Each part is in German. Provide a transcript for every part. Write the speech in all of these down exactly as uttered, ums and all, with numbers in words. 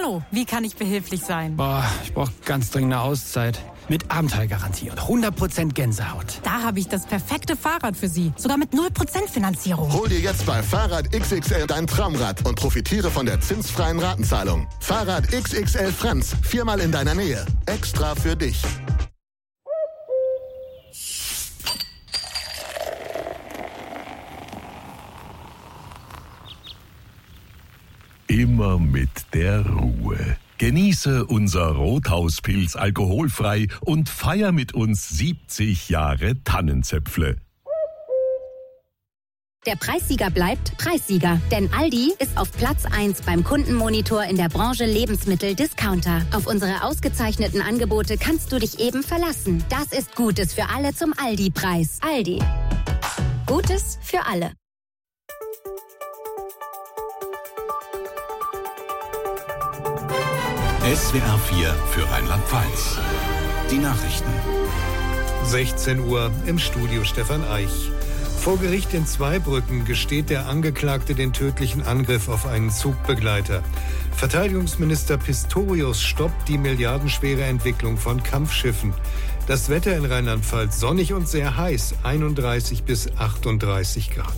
Hallo, wie kann ich behilflich sein? Boah, ich brauche ganz dringend eine Auszeit. Mit Abenteuergarantie und hundert Prozent Gänsehaut. Da habe ich das perfekte Fahrrad für Sie. Sogar mit null Prozent Finanzierung. Hol dir jetzt bei Fahrrad X X L dein Traumrad und profitiere von der zinsfreien Ratenzahlung. Fahrrad X X L Franz, viermal in deiner Nähe. Extra für dich. Immer mit der Ruhe. Genieße unser Rothauspilz alkoholfrei und feier mit uns siebzig Jahre Tannenzäpfle. Der Preissieger bleibt Preissieger, denn Aldi ist auf Platz eins beim Kundenmonitor in der Branche Lebensmittel-Discounter. Auf unsere ausgezeichneten Angebote kannst du dich eben verlassen. Das ist Gutes für alle zum Aldi-Preis. Aldi. Gutes für alle. S W R vier für Rheinland-Pfalz. Die Nachrichten. sechzehn Uhr im Studio Stefan Eich. Vor Gericht in Zweibrücken gesteht der Angeklagte den tödlichen Angriff auf einen Zugbegleiter. Verteidigungsminister Pistorius stoppt die milliardenschwere Entwicklung von Kampfschiffen. Das Wetter in Rheinland-Pfalz sonnig und sehr heiß, einunddreißig bis achtunddreißig Grad.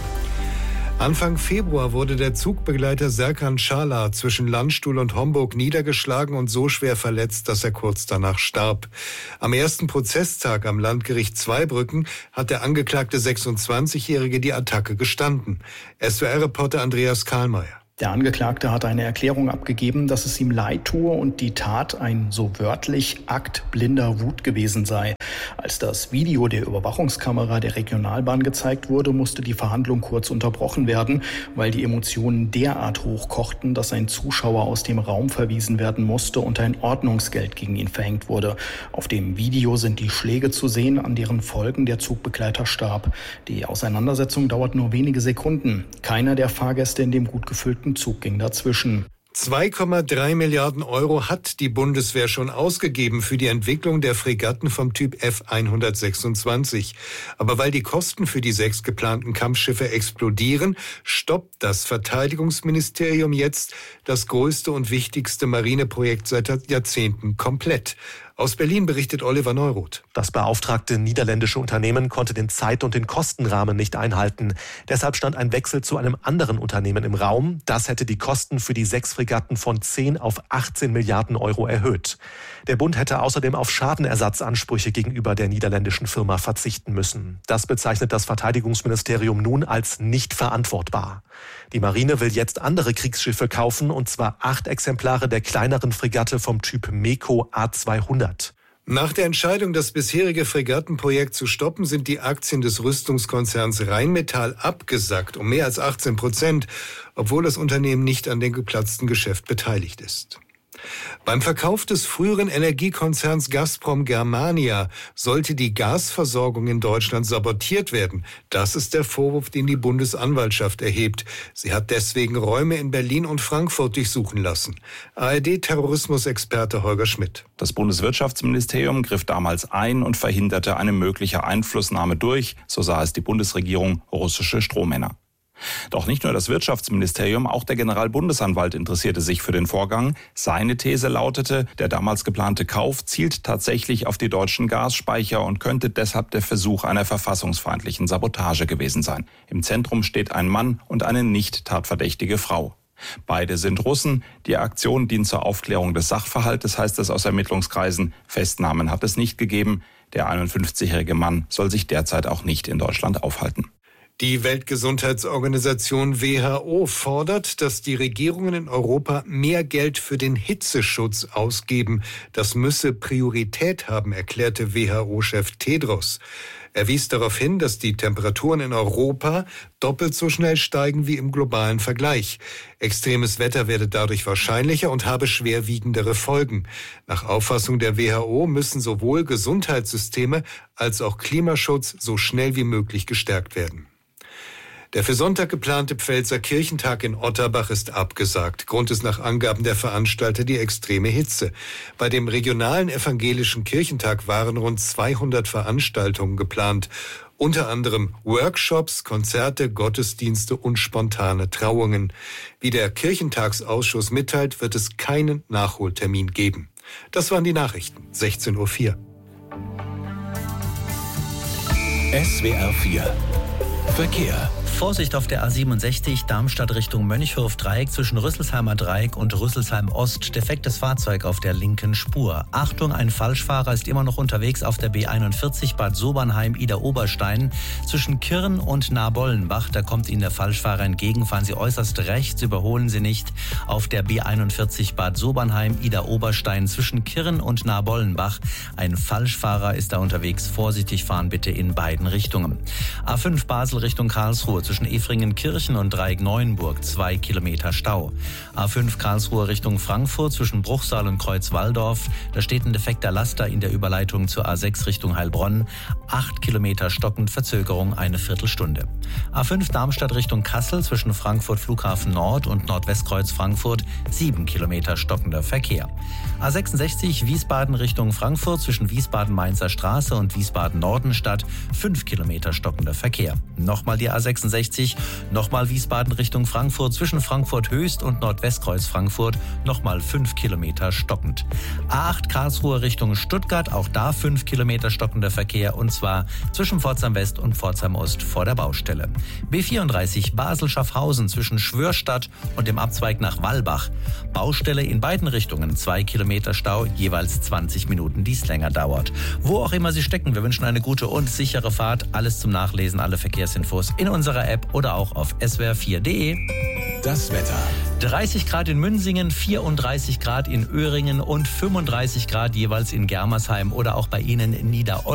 Anfang Februar wurde der Zugbegleiter Serkan Çağlar zwischen Landstuhl und Homburg niedergeschlagen und so schwer verletzt, dass er kurz danach starb. Am ersten Prozesstag am Landgericht Zweibrücken hat der angeklagte sechsundzwanzigjährige die Attacke gestanden. S W R-Reporter Andreas Kahlmeier. Der Angeklagte hat eine Erklärung abgegeben, dass es ihm leid tue und die Tat ein, so wörtlich, Akt blinder Wut gewesen sei. Als das Video der Überwachungskamera der Regionalbahn gezeigt wurde, musste die Verhandlung kurz unterbrochen werden, weil die Emotionen derart hochkochten, dass ein Zuschauer aus dem Raum verwiesen werden musste und ein Ordnungsgeld gegen ihn verhängt wurde. Auf dem Video sind die Schläge zu sehen, an deren Folgen der Zugbegleiter starb. Die Auseinandersetzung dauert nur wenige Sekunden. Keiner der Fahrgäste in dem gut gefüllten Zug ging dazwischen. zwei Komma drei Milliarden Euro hat die Bundeswehr schon ausgegeben für die Entwicklung der Fregatten vom Typ F hundertsechsundzwanzig. Aber weil die Kosten für die sechs geplanten Kampfschiffe explodieren, stoppt das Verteidigungsministerium jetzt das größte und wichtigste Marineprojekt seit Jahrzehnten komplett. Aus Berlin berichtet Oliver Neuroth. Das beauftragte niederländische Unternehmen konnte den Zeit- und den Kostenrahmen nicht einhalten. Deshalb stand ein Wechsel zu einem anderen Unternehmen im Raum. Das hätte die Kosten für die sechs Fregatten von zehn auf achtzehn Milliarden Euro erhöht. Der Bund hätte außerdem auf Schadenersatzansprüche gegenüber der niederländischen Firma verzichten müssen. Das bezeichnet das Verteidigungsministerium nun als nicht verantwortbar. Die Marine will jetzt andere Kriegsschiffe kaufen, und zwar acht Exemplare der kleineren Fregatte vom Typ MEKO A zweihundert. Nach der Entscheidung, das bisherige Fregattenprojekt zu stoppen, sind die Aktien des Rüstungskonzerns Rheinmetall abgesackt um mehr als achtzehn Prozent, obwohl das Unternehmen nicht an dem geplatzten Geschäft beteiligt ist. Beim Verkauf des früheren Energiekonzerns Gazprom Germania sollte die Gasversorgung in Deutschland sabotiert werden. Das ist der Vorwurf, den die Bundesanwaltschaft erhebt. Sie hat deswegen Räume in Berlin und Frankfurt durchsuchen lassen. A R D-Terrorismusexperte Holger Schmidt. Das Bundeswirtschaftsministerium griff damals ein und verhinderte eine mögliche Einflussnahme durch, so sah es die Bundesregierung, russische Strohmänner. Doch nicht nur das Wirtschaftsministerium, auch der Generalbundesanwalt interessierte sich für den Vorgang. Seine These lautete, der damals geplante Kauf zielt tatsächlich auf die deutschen Gasspeicher und könnte deshalb der Versuch einer verfassungsfeindlichen Sabotage gewesen sein. Im Zentrum steht ein Mann und eine nicht tatverdächtige Frau. Beide sind Russen. Die Aktion dient zur Aufklärung des Sachverhaltes, heißt es aus Ermittlungskreisen. Festnahmen hat es nicht gegeben. Der einundfünfzigjährige Mann soll sich derzeit auch nicht in Deutschland aufhalten. Die Weltgesundheitsorganisation W H O fordert, dass die Regierungen in Europa mehr Geld für den Hitzeschutz ausgeben. Das müsse Priorität haben, erklärte W H O-Chef Tedros. Er wies darauf hin, dass die Temperaturen in Europa doppelt so schnell steigen wie im globalen Vergleich. Extremes Wetter werde dadurch wahrscheinlicher und habe schwerwiegendere Folgen. Nach Auffassung der W H O müssen sowohl Gesundheitssysteme als auch Klimaschutz so schnell wie möglich gestärkt werden. Der für Sonntag geplante Pfälzer Kirchentag in Otterbach ist abgesagt. Grund ist nach Angaben der Veranstalter die extreme Hitze. Bei dem regionalen evangelischen Kirchentag waren rund zweihundert Veranstaltungen geplant. Unter anderem Workshops, Konzerte, Gottesdienste und spontane Trauungen. Wie der Kirchentagsausschuss mitteilt, wird es keinen Nachholtermin geben. Das waren die Nachrichten. sechzehn Uhr vier. S W R vier Verkehr. Vorsicht auf der A siebenundsechzig, Darmstadt Richtung Mönchhof-Dreieck zwischen Rüsselsheimer Dreieck und Rüsselsheim-Ost. Defektes Fahrzeug auf der linken Spur. Achtung, ein Falschfahrer ist immer noch unterwegs auf der B einundvierzig Bad Sobernheim-Ida-Oberstein. Zwischen Kirn und Nabollenbach, da kommt Ihnen der Falschfahrer entgegen. Fahren Sie äußerst rechts, überholen Sie nicht. Auf der B einundvierzig Bad Sobernheim-Ida-Oberstein zwischen Kirn und Nabollenbach. Ein Falschfahrer ist da unterwegs. Vorsichtig fahren bitte in beiden Richtungen. A fünf Basel Richtung Karlsruhe. Zwischen Efringen-Kirchen und Dreieck-Neuenburg zwei Kilometer Stau. A fünf Karlsruhe Richtung Frankfurt zwischen Bruchsal und Kreuz-Walldorf. Da steht ein defekter Laster in der Überleitung zur A sechs Richtung Heilbronn. acht Kilometer stockend, Verzögerung eine Viertelstunde. A fünf Darmstadt Richtung Kassel zwischen Frankfurt Flughafen Nord und Nordwestkreuz Frankfurt. sieben Kilometer stockender Verkehr. A sechsundsechzig Wiesbaden Richtung Frankfurt zwischen Wiesbaden-Mainzer Straße und Wiesbaden-Nordenstadt. fünf Kilometer stockender Verkehr. Nochmal die A sechsundsechzig, nochmal Wiesbaden Richtung Frankfurt zwischen Frankfurt Höchst und Nordwestkreuz Frankfurt, nochmal fünf Kilometer stockend. A acht Karlsruhe Richtung Stuttgart, auch da fünf Kilometer stockender Verkehr und zwar zwischen Pforzheim West und Pforzheim Ost vor der Baustelle. B vierunddreißig Basel-Schaffhausen zwischen Schwörstadt und dem Abzweig nach Wallbach. Baustelle in beiden Richtungen, zwei Kilometer Stau, jeweils zwanzig Minuten, die es länger dauert. Wo auch immer Sie stecken, wir wünschen eine gute und sichere Fahrt. Alles zum Nachlesen, alle Verkehrsinfos in unserer App oder auch auf S W R vier Punkt de. Das Wetter. dreißig Grad in Münsingen, vierunddreißig Grad in Öhringen und fünfunddreißig Grad jeweils in Germersheim oder auch bei Ihnen in Niederolm.